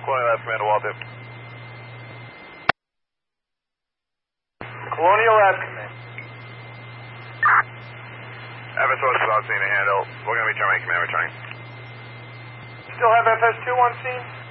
Colonial Ave, Commander Walter. Colonial Ave, Command. FS1 is on scene to handle. We're going to be terminating command returning. Still have FS2 on scene?